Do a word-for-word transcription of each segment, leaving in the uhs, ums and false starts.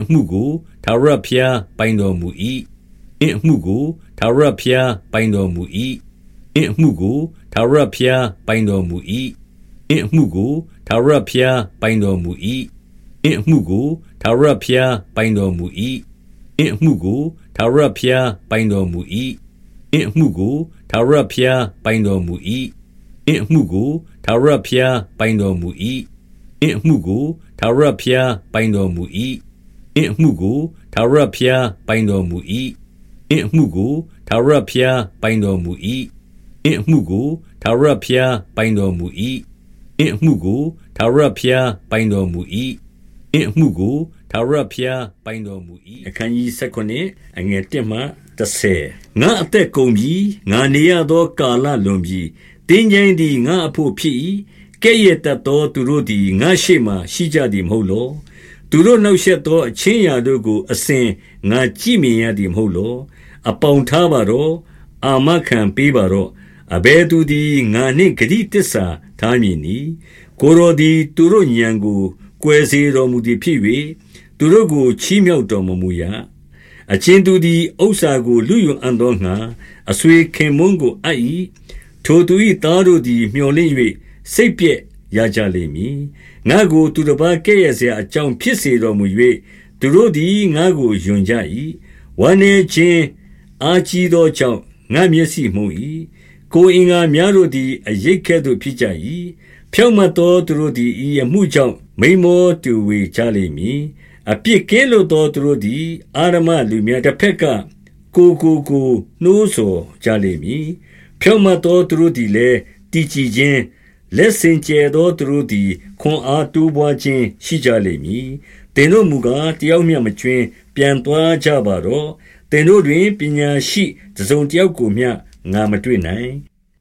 မှုကိုထာဝရဘုရားပိုင်တော်မူ၏အင်းမှုကိုထာဝရဘုရားပိုင်တော်မူ၏အင်းမှုကိုထာဝရဘုရားပိုင်တော်မူ၏အင်းမှုကိုထာဝရဘုရားပိုင်တော်မူ၏အင်းမှုကိုထာဝရဘုရားပိုင်တော်မူ၏အင်းမှုကိုထာဝရဘုရားပိုင်တော်မူ၏အင်းမှုကိုထာဝရဘုရားပိုင်တော်မူ၏အင်းမှုကိုထာဝရဘုရားပိုင်တော်မူ၏အင်းမှုကိုထာဝရဘုရားပိုင်တော်မူ၏အင်းမှုကိုထာဝရဘုရားပိုင်တော်မူ၏အင်းမှုကိုထာဝရဘုရားပိုင်တော်မူ၏အင်းမှုကိုထာဝရဘုရားပိုင်တော်မူ၏အင်းမှုကိုထာဝရဘုရားပိုင်တော်မူ၏အင်းမှုကိုထာဝရဘုရားပိုင်တော်မူ၏အခန်းကြီး၁၉အငယ်၁မှ၁၀ငါအသက်ကုန်ပြီငါနေရသောကာလလွန်ပြီတင်းကျိုင်းသည်ငါအဖို့ဖြစ်၏ကဲ့ရဲ့တတ်သောသူတို့သည်ငါရှေ့မှရှိကြသည်မဟုတ်လောသူတို့နှောက်ရှက်သောအချင်းရာတို့ကိုအစဉ်ငါကြည့်မြင်ရသည်မဟုတ်လောအပေါင်ထားပါတော့အာမခံပေးပါတော့အဘယ်သူသည်ငါနှင့်ဂတိတစ္ဆာထားမည်နီကိုယ်တော်သည်သူတို့ညံကိုကွယ်စေတော်မူသည်ဖြစ်၍သူတို့ကိုချီးမြှောက်တော်မမူရအချင်းသူသည်ဥစ္စာကိုလူယူအံ့သောငါအဆွေခင်မွန်းကိုအပ်၏ထိုသူ၏သားတို့သည်မျှော်လင့်၍စိတ်ပြည့်ရကြလိမ့်မည်ငါကိုသူတစ်ပါးကဲ့ရဲ့စရာအကြောင်းဖြစ်စေတော်မူ၍သူတို့သည်ငါကိုယွန်ကြ၏ဝမ်းနေခြင်းအာကြီးသောကြောင့်ငါမျက်စိမှု၏ကိုယ်အင်္ဂါများတို့သည်အရိပ်ကဲ့သို့ဖြစ်ကြ၏ဖြောင့်မတ်သောသူတို့သည်ဤအမှုကြောင့်မိန်မောတူဝေကြလိမ့်မည်အပြစ်ကင်းလွတ်သောသူတို့သည်အာရမလူများတစ်ဖက်ကကိုကိုကိုနှိုးဆော်ကြလိမ့်မည်ဖြောင့်မတ်သောသူတို့သည်လည်းတည်ကြည်ခြင်းလက်စင်ကြဲသောသူတို့သည်ခွန်အားတိုးပွားခြင်းရှိကြလိမ့်မည်သင်တို့မူကားတယောက်မျှမကျွင်းပြန်သွားကြပါတော့သင်တို့တွင်ပညာရှိတစ်စုံတစ်ယောက်ကိုမျှငါမတွေ့နိုင်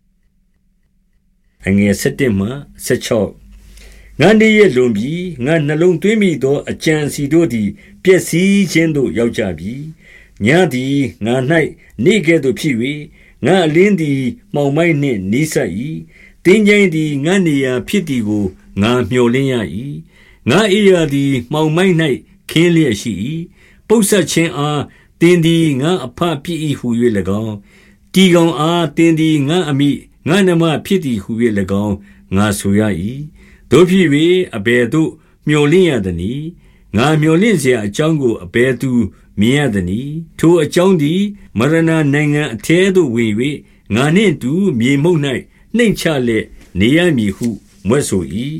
အငယ်၁၁မှ၁၆ငါနေရလွန်ပြီငါနှလုံးသွင်းမိသောအကြံစီတို့သည်ပျက်စီးခြင်းသို့ရောက်ကြပြီညသည်ငါ၌နေကဲ့သို့ဖြစ်၍ငါအလင်းသည်မှောင်မိုက်နှင့်နီးစပ်၏တင်းကျိုင်းသည်ငါနေရာဖြစ်သည်ကိုငါမျှော်လင့်ရ၏ငါအိယာသည်မှောင်မိုက်၌ခင်းလျက်ရှိ၏ပုပ်ဆက်ခြင်းအားတင်းသည်ငါအဖဖြစ်၏ဟူ၍၎င်းတီကောင်အားတင်းသည်ငါအမိငါနှမဖြစ်သည်ဟူ၍၎င်းငါဆိုရ၏တို့ဖြစ်၍အဘယ်သို့မျှော်လင့်ရသနည်းငါမျှော်လင့်เสียအကြောင်းကိုအဘယ်သူမြင်ရသနည်းထိုအကြောင်းသည်မရဏနိုင်ငံအထဲသို့ဝင်၍ငါနှင့်တူမြေမှုန့်၌နှိမ့်ချလျက်နေရမည်ဟုမြွက်ဆို၏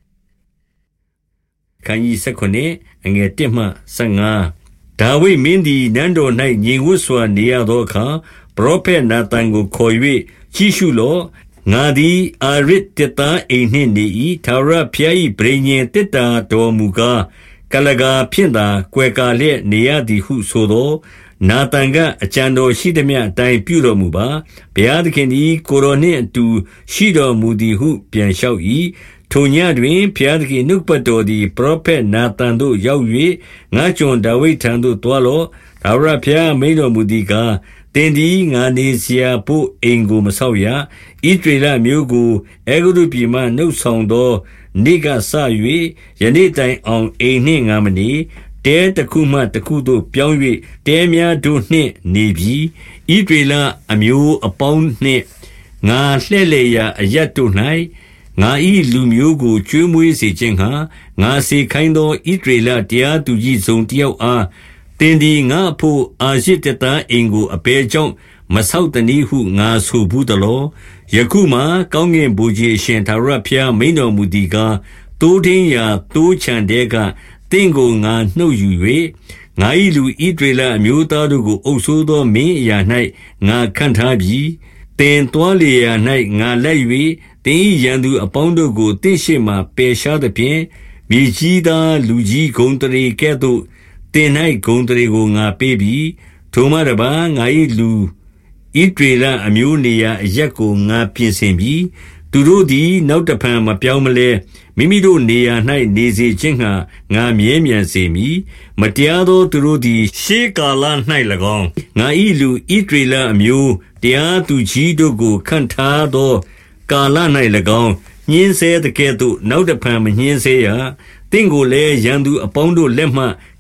ခန်းကြီး၁၉အငယ်၁မှ၁၅ဒါဝိဒ်မင်းသည်နန်းတော်၌ငြိမ်ဝပ်စွာနေရသောအခါပရောဖက်နာသန်ကိုခေါ်၍ကြည့်ရှုလော့ငါသည်အာရစ်တစ်သားအိမ်နှင့်နေ၏ထာဝရဘုရား၏ဗြိဉ္ဉ်တစ်တာတော်မူကားကလကာဖြင့်သာကွယ်ကာလျက်နေရသည်ဟုဆိုသောနာသန်ကအကြံတော်ရှိသည်မြအတိုင်းပြုတော်မူပါဘုရားသခင်သည်ကိုယ်တော်နှင့်အတူရှိတော်မူသည်ဟုပြန်လျှောက်၏ထိုညတွင်ဘုရားသခင်နှုတ်ပတ်တော်သည်ပရောဖက်နာသန်သို့ရောက်၍ငါကျွန်ဒါဝိဒ်ထံသို့သွားလော့ထာဝရဘုရားမိန့်တော်မူသည်ကားသင်သည်ငါနေစရာဘို့အိမ်ကိုမဆောက်ရဣသရေလမျိုးကိုအဲဂုတ္တုပြည်မှနှုတ်ဆောင်သောနေ့ကစ၍ယနေ့တိုင်အောင်အိမ်နှင့်ငါမနေတဲတစ်ခုမှတစ်ခုသို့ပြောင်း၍တဲများတို့နှင့်နေပြီဣသရေလအမျိုးအပေါင်းနှင့်ငါလှဲ့လေရာအရပ်တို့၌ငါ၏လူမျိုးကိုကျွေးမွေးစေခြင်းဟာငါစေခိုင်းသောဣသရေလတရားသူကြီးစုံတယောက်အားသင်သည်ငါအဖို့အာရစ်တသားအိမ်ကိုအဘယ်ကြောင့်မဆောက်တနည်းဟုငါဆိုဘူးသလောယခုမှကောင်းကင်ဘုရားအရှင်ထာဝရဘုရားမိန်တော်မူသည်ကားတိုးထင်းရာတိုးချံတဲ့ကတင့်ကိုငါနှုတ်ယူ၍ငါ၏လူဣသရေလအမျိုးသားတို့ကိုအုပ်ဆိုးသောမင်းအရာ၌ငါခန့်ထားပြီတင်သွားလေရာ၌ငါလိုက်၍တင်၏ရန်သူအပေါင်းတို့ကိုတင့်ရှိမှပယ်ရှားသဖြင့်မြေကြီးသားလူကြီးဂုံတရီကဲ့သို့တင်၌ဂုံတရီကိုငါပေးပြီးထိုမှတပါငါ၏လူဣသရေလအမျိုးနေရာအရက်ကိုငါပြင်ဆင်ပြီးသူတို့သည်နောက်တဖန်မပြောင်းမလဲမိမိတို့နေရာ၌နေစေခြင်းငှာငါမြဲမြံစေမည်မတရားသောသူတို့သည်ရှေးကာလ၌၎င်းငါ၏လူဣသရေလအမျိုးတရားသူကြီးတို့ကိုခန့်ထားသောကာလ၌၎င်းညှင်းဆဲတဲ့ကဲ့သို့နောက်တဖန်မညှင်းဆဲရတင့်ကိုလည်းရန်သူအပေါင်းတို့လက်မှက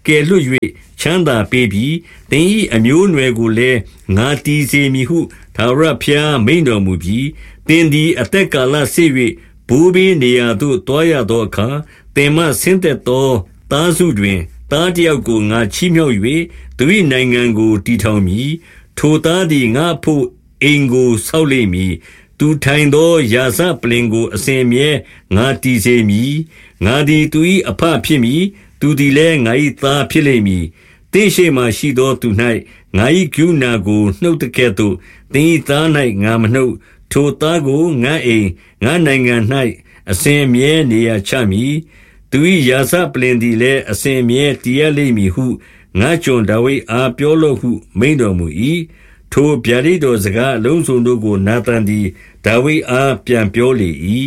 ယ်လွတ်၍ချမ်းသာပေးပြီးသင်၏အမျိုးအနွယ်ကိုလည်းငါတည်စေမည်ဟုထာဝရဘုရားမိန့်တော်မူပြီးသင်သည်အသက်ကာလစေ၍ဘိုးဘေးနေရာသို့တွားရသောအခါသင်မှဆင်းသက်သောသားစုတွင်သားတယောက်ကိုငါချီးမြှောက်၍သူ၏နိုင်ငံကိုတည်ထောင်မည်ထိုသားသည်ငါဖို့အိမ်ကိုဆောက်လိမ့်မည်သူထိုင်သောယာစပလင်ကိုအစဉ်မြဲငါတည်စေမည်ငါသည်သူ၏အဖဖြစ်မည်သူသည်လည်းငါ၏သားဖြစ်လိမ့်မည်သင်ရှိမှရှိသောသူ၌ငါ၏ကရုဏာကိုနှုတ်တကဲ့သို့သင်၏သား၌ငါမနှုတ်ထိုသားကိုငါအိမ်ငါနိုင်ငံ၌အစဉ်မြဲနေရာချမည်သူ၏ယာစပလင်သည်လည်းအစဉ်မြဲတည်ရလိမ့်မည်ဟုငါကျွန်ဒါဝိဒ်အားပြောလော့ဟုမိန့်တော်မူ၏ထိုဗျာဒိတ်တော်စကားအလုံးစုံတို့ကိုနာသန်သည်ဒါဝိဒ်အားပြန်ပြောလေ၏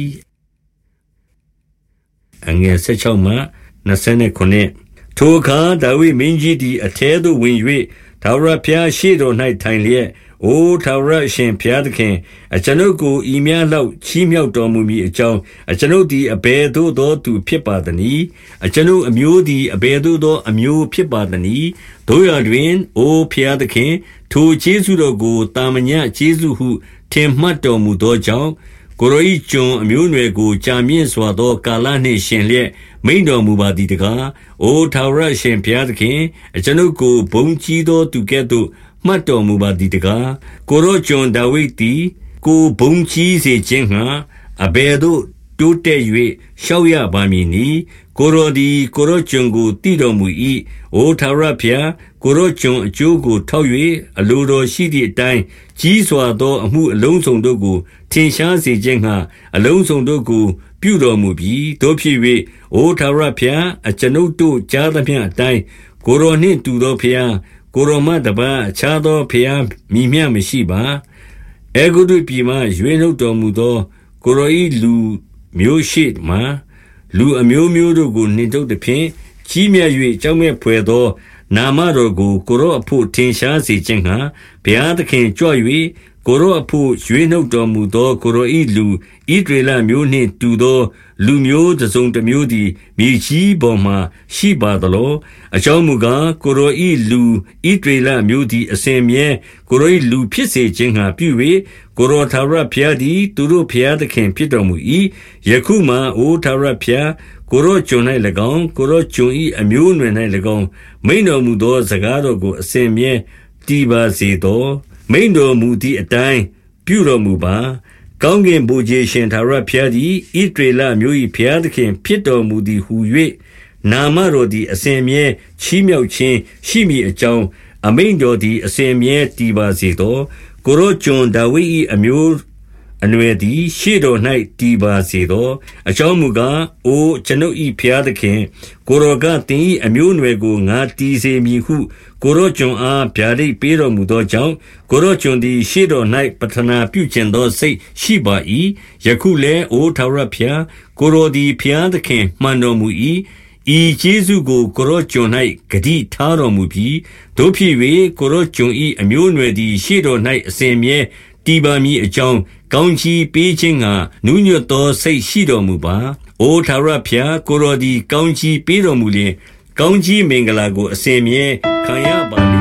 အငယ်၁၆မှ၂၉ထိုအခါဒါဝိဒ်မင်းကြီးသည်အထဲသို့ဝင်၍ထာဝရဘုရားရှေ့တော်၌ထိုင်လျက်အိုထာဝရအရှင်ဘုရားသခင်အကျွန်ုပ်ကိုဤမျှလောက်ချီးမြှောက်တော်မူမည်အကြောင်းအကျွန်ုပ်သည်အဘယ်သို့သောသူဖြစ်ပါသနည်းအကျွန်ုပ်အမျိုးသည်အဘယ်သို့သောအမျိုးဖြစ်ပါသနည်းတို့ရတွင်အိုဘုရားသခင်ထိုကျေးဇူးတော်ကိုတာမညကျေးဇူးဟုထင်မှတ်တော်မူသောကြောင့်ကိုရောဤကျွန်အမျိုးအနွယ်ကိုကြာမြင့်စွာသောကာလနှင့်ရှင်လျက်မိန်တော်မူပါသည်တကားအိုထာဝရရှင်ဘုရားသခင်အကျွန်ုပ်ကိုဘုံကြီးသောသူကဲ့သို့မှတ်တော်မူပါသည်တကားကိုရောကျွန်ဒါဝိဒ်သည်ကိုဘုံကြီးစေခြင်းငှာအဘယ်သို့တိုးတက်၍ရှောက်ရပါမည်နည်းကိုရောသည်ကိုရောကျွန်ကိုတည်တော်မူ၏အိုထာဝရဘုရားကိုရောကျွန်အကျိုးကိုထောက်၍အလိုတော်ရှိသည့်အတိုင်းကြီးစွာသောအမှုအလုံးစုံတို့ကိုထင်ရှားစေခြင်းငှာအလုံးစုံတို့ကိုပြုတော်မူပြီးတို့ဖြစ်၍အိုထာဝရဘုရားအကျွန်ုပ်တို့ကြားသမျှအတိုင်းကိုရောနှင့်တူသောဘုရားကိုရောမတပါအခြားသောဘုရားမြည်မြမရှိပါအေဂုတုပြည်မှရွေးနှုတ်တော်မူသောကိုရောဤလူမျိုးရှိမှလူအမျိုးမျိုးတို့ကိုနှင်ထုတ်သည်ဖြင့်ကြီးမြတ်၍ကြောက်မဲ့ဖွယ်သောနာမတော်ကိုကိုရောအဖို့ထင်ရှားစေခြင်းငှာဘုရားသခင်ကြွ၍ကိုရောအဖို့ရွေးနှုတ်တော်မူသောကိုရောဤလူဣဒရေလမျိုးနှင့်တူသောလူမျိုးတစ်စုံတစ်မျိုးသည်မြေကြီးပေါ်မှရှိပါသလောအကြောင်းမူကားကိုရောဤလူဣဒရေလမျိုးသည်အစဉ်မြဲကိုရောဤလူဖြစ်စေခြင်းငှာပြု၍ကိုရောထာဝရဘုရားသည်သူတို့ဘုရားသခင်ဖြစ်တော်မူ၏ယခုမှအိုထာဝရဘုရားကိုရောကျွန်၌၎င်းကိုရောကျွန်ဤအမျိုးအနွယ်၌၎င်းမိန်တော်မူသောစကားတော်ကိုအစဉ်မြဲတည်ပါစေသောမိန်တော်မူသည့်အတိုင်းပြုတော်မူပါကောင်းကင်ဘုရားရှင်ထာဝရဘုရားသည်ဣသရေလမျိုး၏ဘုရားသခင်ဖြစ်တော်မူသည်ဟု၍နာမတော်သည်အစဉ်မြဲချီးမြှောက်ခြင်းရှိမည်အကြောင်းအမိန်တော်သည်အစဉ်မြဲတည်ပါစေသောကိုရောကျွန်ဒါဝိဒ်၏အမျိုးအနွယ်သည်ရှေ့တော်၌တည်ပါစေသောအကြောင်းမူကားအိုကျွန်ုပ်၏ဘုရားသခင်ကိုရောကသင်၏အမျိုးအနွယ်ကိုငါတည်စေမည်ဟုကိုရောကျွန်အားဗျာဒိတ်ပေးတော်မူသောကြောင့်ကိုရောကျွန်သည်ရှေ့တော်၌ပဌနာပြုခြင်းသောစိတ်ရှိပါ၏ယခုလည်းအိုထာဝရဘုရားကိုရောသည်ဘုရားသခင်မှန်တော်မူ၏ဤကျေးဇူးကိုကိုရောကျွန်၌ဂတိထားတော်မူပြီးတို့ဖြစ်၍ကိုရောကျွန်၏အမျိုးအနွယ်သည်ရှေ့တော်၌အစဉ်မြဲတည်ပါမည်အကြောင်းကောင်းချီးပေးခြင်းငှာနူးညွတ်သောစိတ်ရှိတော်မူပါအိုထာဝရဘုရားကိုရောသည်ကောင်းချီးပေးတော်မူလျှင်ကောင်းချီးမင်္ဂလာကိုအစဉ်မြဲခံရပါ